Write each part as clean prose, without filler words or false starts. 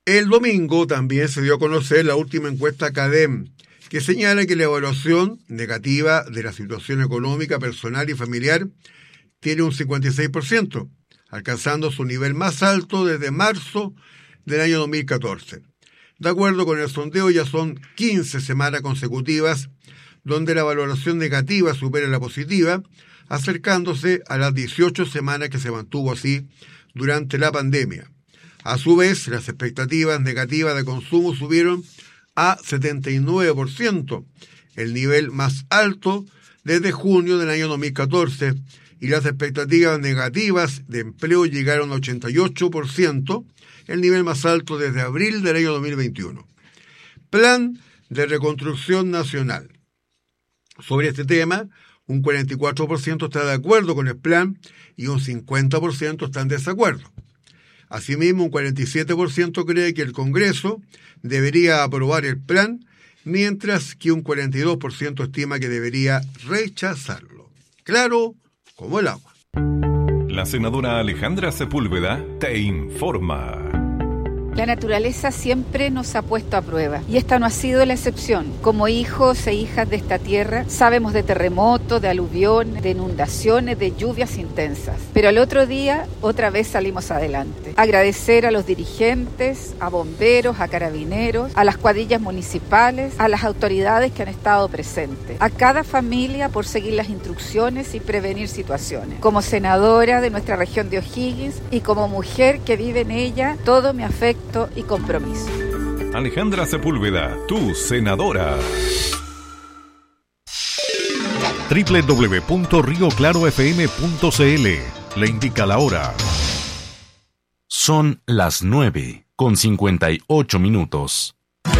El domingo también se dio a conocer la última encuesta CADEM, que señala que la evaluación negativa de la situación económica, personal y familiar tiene un 56%, alcanzando su nivel más alto desde marzo del año 2014. De acuerdo con el sondeo, ya son 15 semanas consecutivas donde la valoración negativa supera la positiva, acercándose a las 18 semanas que se mantuvo así durante la pandemia. A su vez, las expectativas negativas de consumo subieron a 79%, el nivel más alto desde junio del año 2014, y las expectativas negativas de empleo llegaron a 88%, el nivel más alto desde abril del año 2021. Plan de Reconstrucción Nacional. Sobre este tema, un 44% está de acuerdo con el plan y un 50% está en desacuerdo. Asimismo, un 47% cree que el Congreso debería aprobar el plan, mientras que un 42% estima que debería rechazarlo. Claro como el agua. La senadora Alejandra Sepúlveda te informa. La naturaleza siempre nos ha puesto a prueba y esta no ha sido la excepción. Como hijos e hijas de esta tierra, sabemos de terremotos, de aluviones, de inundaciones, de lluvias intensas. Pero al otro día, otra vez salimos adelante. Agradecer a los dirigentes, a bomberos, a carabineros, a las cuadrillas municipales, a las autoridades que han estado presentes, a cada familia por seguir las instrucciones y prevenir situaciones. Como senadora de nuestra región de O'Higgins y como mujer que vive en ella, todo mi afecto y compromiso. Alejandra Sepúlveda, tu senadora. www.rioclarofm.cl le indica la hora. Son las 9:58.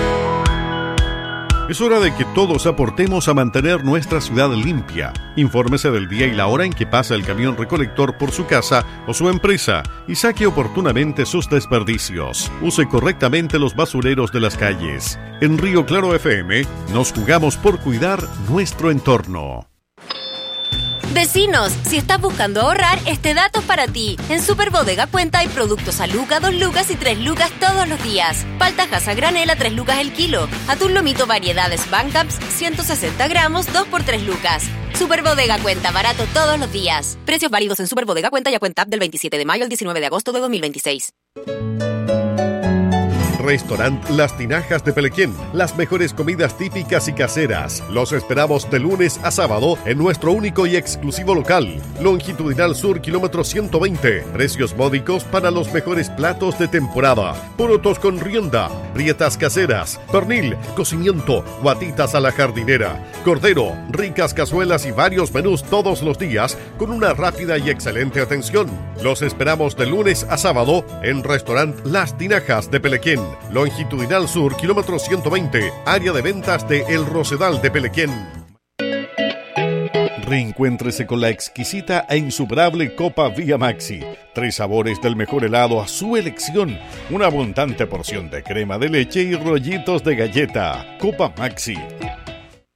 Es hora de que todos aportemos a mantener nuestra ciudad limpia. Infórmese del día y la hora en que pasa el camión recolector por su casa o su empresa y saque oportunamente sus desperdicios. Use correctamente los basureros de las calles. En Río Claro FM nos jugamos por cuidar nuestro entorno. Vecinos, si estás buscando ahorrar, este dato es para ti. En Superbodega Cuenta hay productos a lucas, 2 lucas y 3 lucas todos los días. Paltajas a granel a 3 lucas el kilo. Atún lomito variedades Bancaps, 160 gramos, 2 por 3 lucas. Superbodega Cuenta, barato todos los días. Precios válidos en Superbodega Cuenta y a Cuenta del 27 de mayo al 19 de agosto de 2026. Restaurant Las Tinajas de Pelequén. Las mejores comidas típicas y caseras. Los esperamos de lunes a sábado en nuestro único y exclusivo local. Longitudinal Sur, kilómetro 120. Precios módicos para los mejores platos de temporada. Porotos con rienda, rietas caseras, pernil, cocimiento, guatitas a la jardinera, cordero, ricas cazuelas y varios menús todos los días con una rápida y excelente atención. Los esperamos de lunes a sábado en Restaurant Las Tinajas de Pelequén. Longitudinal Sur, kilómetro 120, área de ventas de El Rosedal de Pelequén. Reencuéntrese con la exquisita e insuperable Copa Vía Maxi. 3 sabores del mejor helado a su elección. Una abundante porción de crema de leche y rollitos de galleta. Copa Maxi.